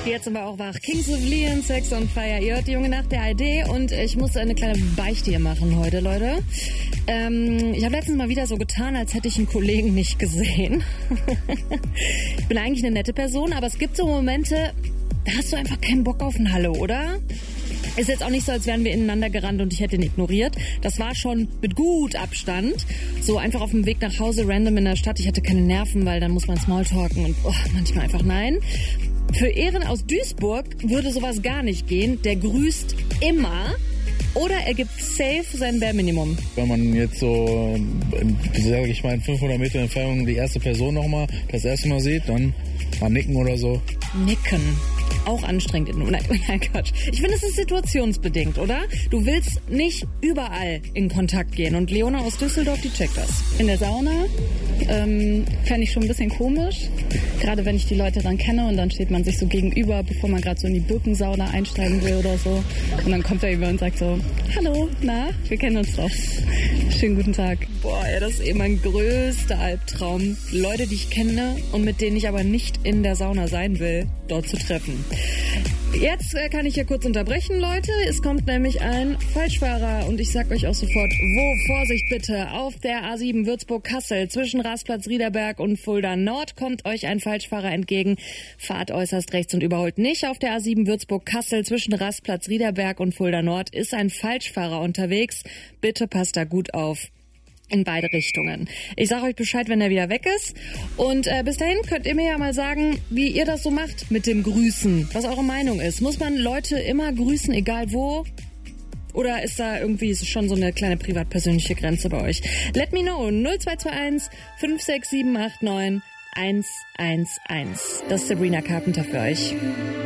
Jetzt sind wir auch wach. Kings of Leon, Sex on Fire. Ihr hört die junge Nacht der ARD und ich muss eine kleine Beichte hier machen heute, Leute. Ich habe letztens mal wieder so getan, als hätte ich einen Kollegen nicht gesehen. Ich bin eigentlich eine nette Person, aber es gibt so Momente, da hast du einfach keinen Bock auf ein Hallo, oder? Ist jetzt auch nicht so, als wären wir ineinander gerannt und ich hätte ihn ignoriert. Das war schon mit gut Abstand. So einfach auf dem Weg nach Hause, random in der Stadt. Ich hatte keine Nerven, weil dann muss man Smalltalken und manchmal einfach nein. Für Ehren aus Duisburg würde sowas gar nicht gehen. Der grüßt immer oder er gibt safe sein Bare-Minimum. Wenn man jetzt so, sage ich mal, in 500 Meter Entfernung die erste Person nochmal das erste Mal sieht, dann mal nicken oder so. Nicken. Auch anstrengend. Nein, Quatsch. Ich finde, es ist situationsbedingt, oder? Du willst nicht überall in Kontakt gehen. Und Leona aus Düsseldorf, die checkt das. In der Sauna fände ich schon ein bisschen komisch. Gerade wenn ich die Leute dann kenne und dann steht man sich so gegenüber, bevor man gerade so in die Birkensauna einsteigen will oder so. Und dann kommt er über und sagt so, hallo, na, wir kennen uns doch. Schönen guten Tag. Boah, ey, das ist eben mein größter Albtraum. Leute, die ich kenne und mit denen ich aber nicht in der Sauna sein will, dort zu treffen. Jetzt kann ich hier kurz unterbrechen, Leute. Es kommt nämlich ein Falschfahrer und ich sag euch auch sofort, wo, Vorsicht bitte, auf der A7 Würzburg-Kassel zwischen Rasplatz Riederberg und Fulda Nord kommt euch ein Falschfahrer entgegen. Fahrt äußerst rechts und überholt nicht. Auf der A7 Würzburg-Kassel zwischen Rasplatz Riederberg und Fulda Nord ist ein Falschfahrer unterwegs. Bitte passt da gut auf. In beide Richtungen. Ich sage euch Bescheid, wenn er wieder weg ist. Und bis dahin könnt ihr mir ja mal sagen, wie ihr das so macht mit dem Grüßen. Was eure Meinung ist. Muss man Leute immer grüßen, egal wo? Oder ist da irgendwie schon so eine kleine privat-persönliche Grenze bei euch? Let me know. 0221 56789 111. Das ist Sabrina Carpenter für euch.